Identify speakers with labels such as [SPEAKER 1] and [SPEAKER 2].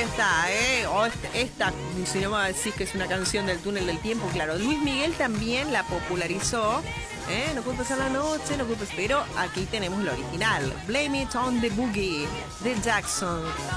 [SPEAKER 1] está, esta, si no me decís que es una canción del túnel del tiempo, claro. Luis Miguel también la popularizó. No puede pasar la noche, no puede pasar, pero aquí tenemos la original. Blame It on the Boogie de Jackson.